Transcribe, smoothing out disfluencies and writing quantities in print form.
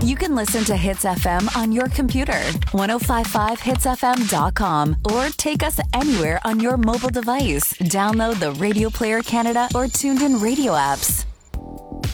You can listen to Hits FM on your computer, 1055hitsfm.com, or take us anywhere on your mobile device. Download the Radio Player Canada or TuneIn Radio apps.